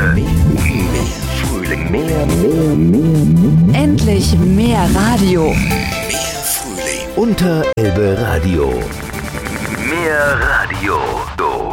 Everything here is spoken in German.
Mehr Frühling. Mehr. Endlich mehr Radio. Mehr Frühling. Unter Elbe Radio. Mehr Radio.